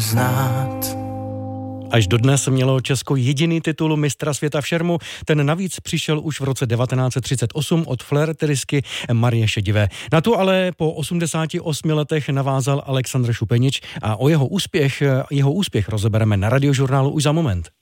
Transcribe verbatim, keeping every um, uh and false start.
znát. Až dodnes mělo Česko jediný titul mistra světa v šermu, ten navíc přišel už v roce devatenáct set třicet osm od flér-teristky Marie Šedivé. Na tu ale po osmdesáti osmi letech navázal Alexandr Šupenič a o jeho úspěch, jeho úspěch rozebereme na Radiožurnálu už za moment.